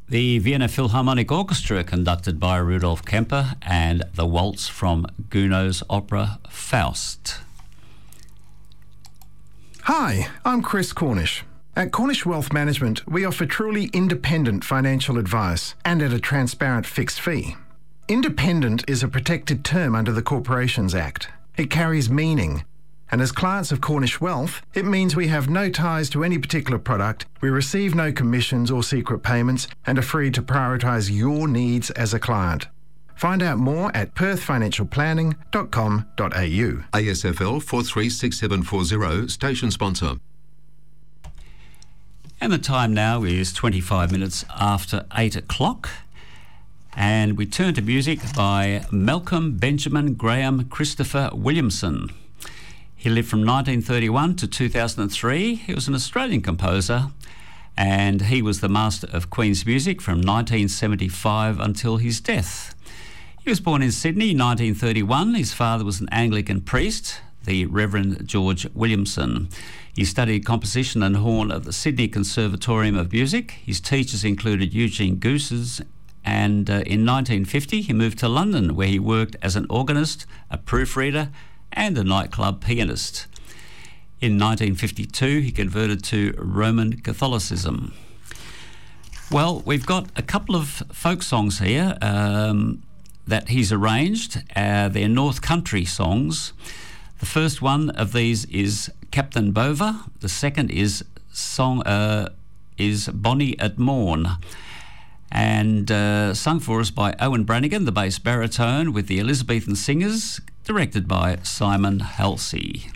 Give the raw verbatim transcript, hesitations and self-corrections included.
The Vienna Philharmonic Orchestra, conducted by Rudolf Kemper, and the waltz from Gounod's opera Faust. Hi, I'm Chris Cornish. At Cornish Wealth Management, we offer truly independent financial advice and at a transparent fixed fee. Independent is a protected term under the Corporations Act. It carries meaning. And as clients of Cornish Wealth, it means we have no ties to any particular product, we receive no commissions or secret payments, and are free to prioritise your needs as a client. Find out more at perth financial planning dot com dot a u. A S F L four three six seven four zero, station sponsor. And the time now is twenty-five minutes after eight o'clock. And we turn to music by Malcolm Benjamin Graham Christopher Williamson. He lived from nineteen thirty-one to two thousand three. He was an Australian composer, and he was the master of Queen's music from nineteen seventy-five until his death. He was born in Sydney in nineteen thirty-one. His father was an Anglican priest, the Reverend George Williamson. He studied composition and horn at the Sydney Conservatorium of Music. His teachers included Eugene Gooses, and uh, in nineteen fifty he moved to London, where he worked as an organist, a proofreader, and a nightclub pianist. In nineteen fifty-two, he converted to Roman Catholicism. Well, we've got a couple of folk songs here um, that he's arranged. Uh, they're North Country songs. The first one of these is Captain Bover. The second is song uh, is Bonnie at Morn, and uh, sung for us by Owen Brannigan, the bass baritone, with the Elizabethan Singers, directed by Simon Halsey.